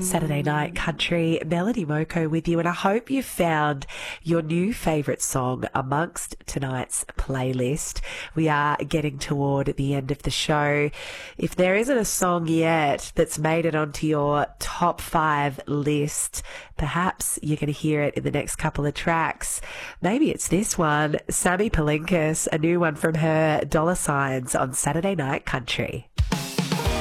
Saturday Night Country, Melody Moko with you, and I hope you found your new favourite song amongst tonight's playlist. We are getting toward the end of the show. If there isn't a song yet that's made it onto your top 5 list, perhaps you're going to hear it in the next couple of tracks. Maybe it's this one, Sammy Palinkas, a new one from her, Dollar Signs on Saturday Night Country.